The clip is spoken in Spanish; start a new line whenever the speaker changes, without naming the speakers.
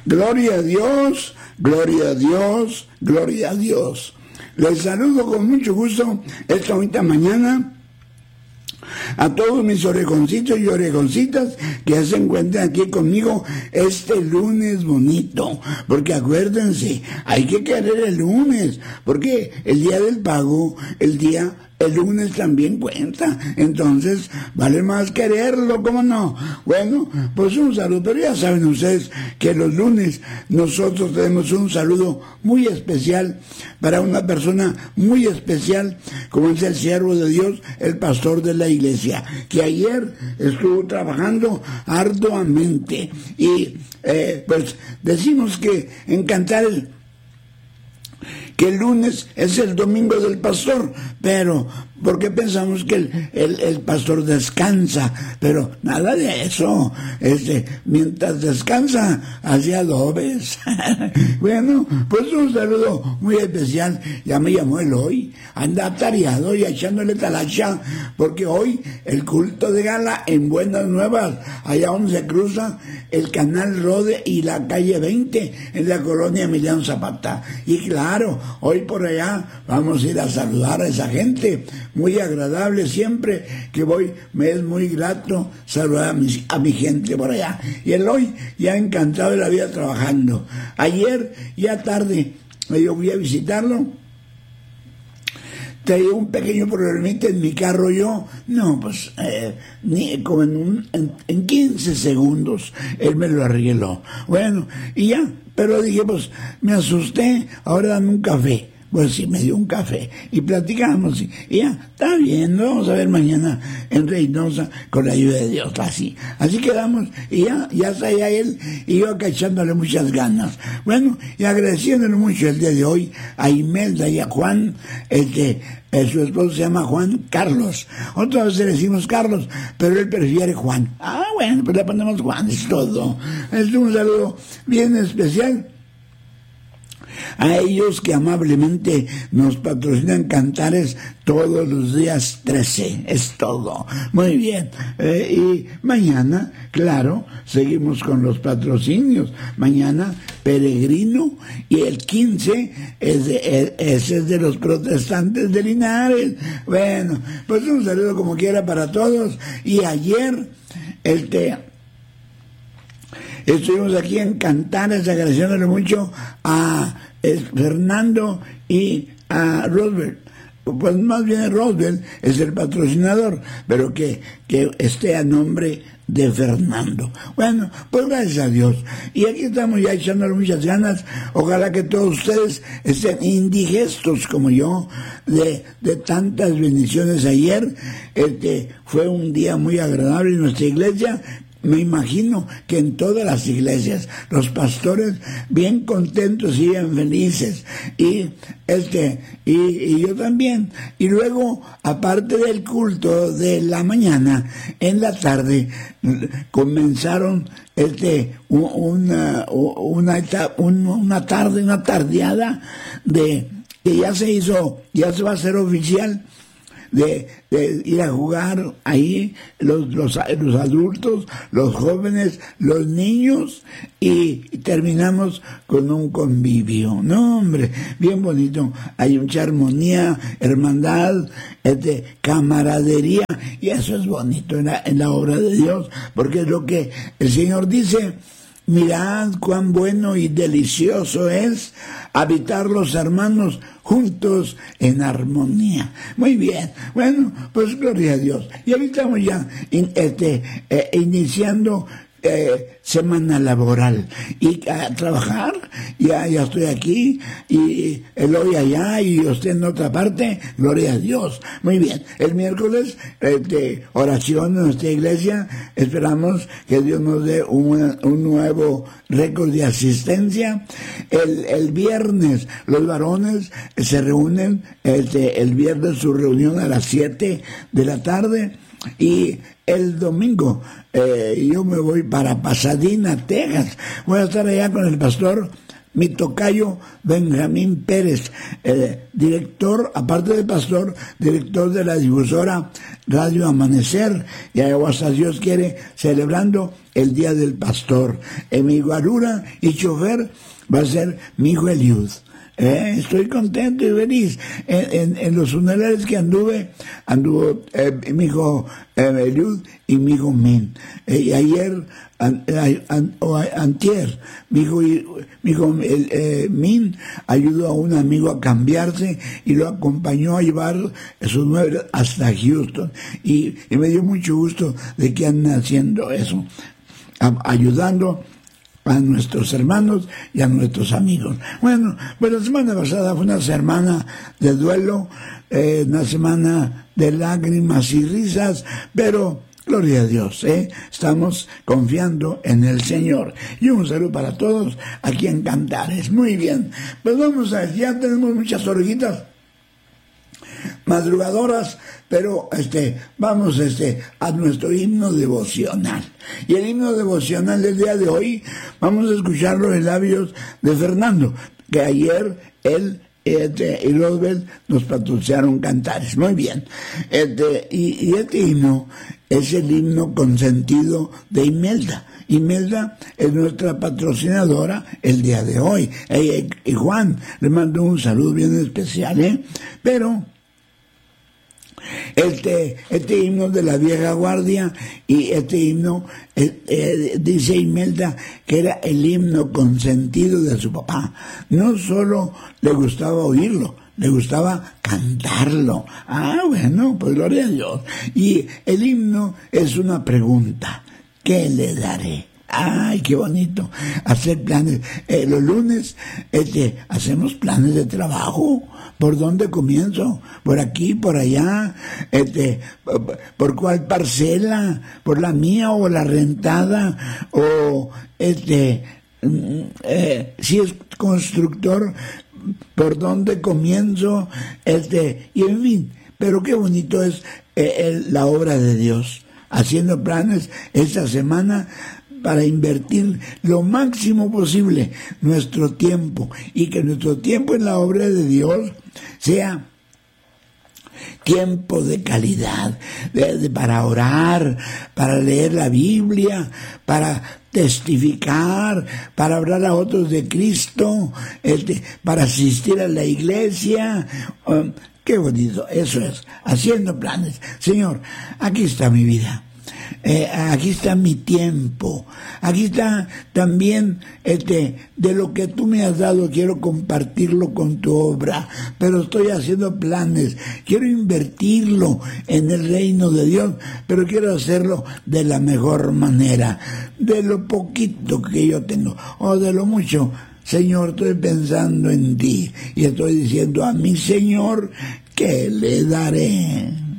Gloria a Dios, gloria a Dios, gloria a Dios. Les saludo con mucho gusto esta bonita mañana a todos mis orejoncitos y orejoncitas que se encuentran aquí conmigo este lunes bonito, porque acuérdense, hay que querer el lunes, porque el día del pago, el lunes también cuenta, entonces vale más quererlo, ¿cómo no? Bueno, pues un saludo, pero ya saben ustedes que los lunes nosotros tenemos un saludo muy especial para una persona muy especial, como es el siervo de Dios, el pastor de la iglesia, que ayer estuvo trabajando arduamente y pues decimos que en Cantar que el lunes es el domingo del pastor, pero porque pensamos que el pastor descansa, pero nada de eso, mientras descansa, hace adobes. Bueno, pues un saludo muy especial, ya me llamó Eloy, anda atareado y echándole talacha, porque hoy el culto de gala en Buenas Nuevas, allá donde se cruza el canal Rode y la calle 20, en la colonia Emiliano Zapata, y claro, hoy por allá vamos a ir a saludar a esa gente, muy agradable, siempre que voy me es muy grato saludar a mi gente por allá. Y el hoy ya encantado de la vida trabajando. Ayer ya tarde yo fui a visitarlo, traía un pequeño problemita en mi carro yo, no, pues como en 15 segundos él me lo arregló. Bueno, y ya, pero dije, pues me asusté, ahora dame un café. Pues sí, me dio un café y platicamos y ya, está bien, nos vamos a ver mañana en Reynosa con la ayuda de Dios, así quedamos y ya está ya él y yo acá echándole muchas ganas. Bueno, y agradeciéndole mucho el día de hoy a Imelda y a Juan, su esposo se llama Juan Carlos, otra vez le decimos Carlos, pero él prefiere Juan. Bueno, pues le ponemos Juan, es todo. Es un saludo bien especial a ellos que amablemente nos patrocinan Cantares todos los días 13, es todo. Muy bien, y mañana, claro, seguimos con los patrocinios. Mañana Peregrino y el 15 ese es de los protestantes de Linares. Bueno, pues un saludo como quiera para todos. Y ayer estuvimos aquí en Cantares agradeciéndole mucho a Fernando y a Roosevelt. Pues más bien Roosevelt es el patrocinador, pero que esté a nombre de Fernando. Bueno, pues gracias a Dios. Y aquí estamos ya echándole muchas ganas. Ojalá que todos ustedes estén indigestos como yo de tantas bendiciones ayer. Fue un día muy agradable en nuestra iglesia. Me imagino que en todas las iglesias los pastores bien contentos y bien felices y yo también. Y luego, aparte del culto de la mañana, en la tarde comenzaron una tardeada de que ya se va a hacer oficial, de ir a jugar ahí los adultos, los jóvenes, los niños, y terminamos con un convivio. No, hombre, bien bonito. Hay mucha armonía, hermandad, camaradería, y eso es bonito en la obra de Dios, porque es lo que el Señor dice. Mirad cuán bueno y delicioso es habitar los hermanos juntos en armonía. Muy bien, bueno, pues gloria a Dios. Y ahorita estamos ya iniciando semana laboral y a trabajar. Ya estoy aquí y Eloy allá y usted en otra parte. Gloria a Dios. Muy bien, el miércoles oración en nuestra iglesia. Esperamos que Dios nos dé un nuevo récord de asistencia. El viernes los varones se reúnen, el viernes su reunión a las 7 de la tarde. Y el domingo yo me voy para Pasadena, Texas. Voy a estar allá con el pastor mi tocayo Benjamín Pérez, director, aparte de pastor, director de la difusora Radio Amanecer, y hasta Dios quiere, celebrando el Día del Pastor. Mi guarura y chofer va a ser mi hijo Eliud. Estoy contento y feliz. En los funerales que anduvo mi hijo Eliud y mi hijo Min. Y ayer, antier, mi hijo Min ayudó a un amigo a cambiarse y lo acompañó a llevar sus muebles hasta Houston. Y me dio mucho gusto de que andan haciendo eso, ayudando a nuestros hermanos y a nuestros amigos. Bueno, pues la semana pasada fue una semana de duelo, una semana de lágrimas y risas, pero gloria a Dios, estamos confiando en el Señor. Y un saludo para todos aquí en Cantares. Muy bien, pues vamos a ver, ya tenemos muchas orejitas madrugadoras, pero vamos a nuestro himno devocional. Y el himno devocional del día de hoy vamos a escucharlo en labios de Fernando, que ayer él y Rosbel nos patrocinaron Cantares. Muy bien. Y este himno es el himno consentido de Imelda. Imelda es nuestra patrocinadora el día de hoy. Y Juan le mando un saludo bien especial, pero este himno de la vieja guardia, y este himno dice Imelda que era el himno consentido de su papá. No solo le gustaba oírlo, le gustaba cantarlo. Bueno, pues gloria a Dios. Y el himno es una pregunta: ¿qué le daré? Ay, qué bonito hacer planes. Los lunes hacemos planes de trabajo. ¿Por dónde comienzo? ¿Por aquí, por allá? ¿Por cuál parcela? ¿Por la mía o la rentada? O si es constructor, ¿por dónde comienzo? Y en fin, pero qué bonito es la obra de Dios, haciendo planes esta semana para invertir lo máximo posible nuestro tiempo, y que nuestro tiempo en la obra de Dios sea tiempo de calidad, para orar, para leer la Biblia, para testificar, para hablar a otros de Cristo, para asistir a la iglesia. Qué bonito, eso es, haciendo planes. Señor, aquí está mi vida. Aquí está mi tiempo, aquí está también de lo que tú me has dado, quiero compartirlo con tu obra, pero estoy haciendo planes, quiero invertirlo en el reino de Dios, pero quiero hacerlo de la mejor manera, de lo poquito que yo tengo, o de lo mucho. Señor, estoy pensando en ti y estoy diciendo a mi Señor, ¿qué le daré?